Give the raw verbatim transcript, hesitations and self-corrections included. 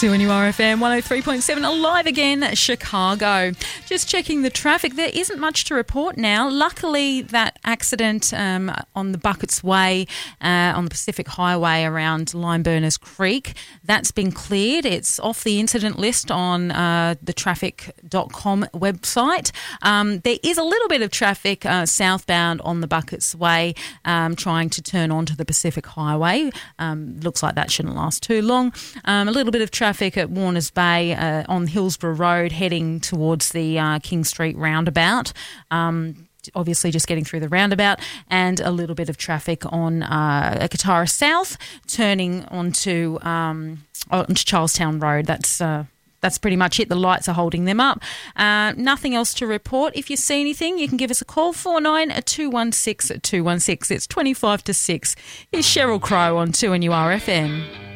two N U R F M one oh three point seven, alive again, Chicago. Just checking the traffic. There isn't much to report now. Luckily, that accident um, on the Buckets Way uh, on the Pacific Highway around Limeburners Creek, that's been cleared. It's off the incident list on uh, the traffic dot com website. Um, there is a little bit of traffic uh, southbound on the Buckets Way um, trying to turn onto the Pacific Highway. Um, looks like that shouldn't last too long. Um, a little bit of traffic at Warners Bay uh, on Hillsborough Road heading towards the uh, King Street roundabout. Um, obviously just getting through the roundabout, and a little bit of traffic on uh, Katara South turning onto, um, onto Charlestown Road. That's... Uh, That's pretty much it. The lights are holding them up. Uh, nothing else to report. If you see anything, you can give us a call, four nine two one six two one six. It's twenty-five to six. Here's Sheryl Crow on two N U R F M.